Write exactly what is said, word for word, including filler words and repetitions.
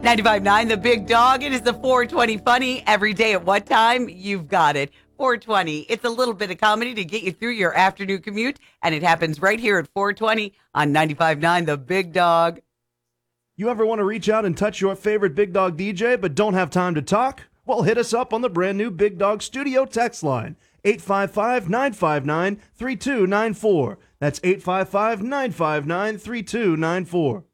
ninety-five point nine The Big Dog. It is the four twenty Funny. Every day at what time? You've got it. four twenty. It's a little bit of comedy to get you through your afternoon commute, and it happens right here at four twenty on ninety-five point nine The Big Dog. You ever want to reach out and touch your favorite Big Dog D J but don't have time to talk? Well, hit us up on the brand new Big Dog Studio text line, eight five five, nine five nine, three two nine four. That's eight five five, nine five nine, three two nine four.